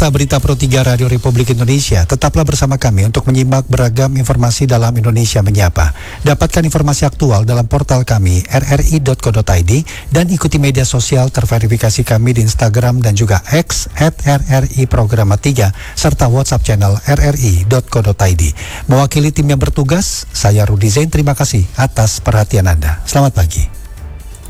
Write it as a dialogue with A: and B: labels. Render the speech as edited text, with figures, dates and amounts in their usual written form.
A: Warta Berita Pro 3 Radio Republik Indonesia. Tetaplah bersama kami untuk menyimak beragam informasi dalam Indonesia Menyapa. Dapatkan informasi aktual dalam portal kami rri.co.id dan ikuti media sosial terverifikasi kami di Instagram dan juga X @RRI Programa 3 serta WhatsApp channel rri.co.id. Mewakili tim yang bertugas, saya Rudi Zain, terima kasih atas perhatian Anda. Selamat pagi.